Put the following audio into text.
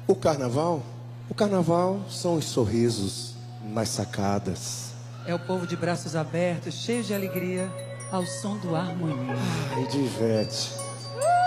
O carnaval são os sorrisos nas sacadas. É o povo de braços abertos, cheios de alegria, ao som do harmonia. Ai, diverte.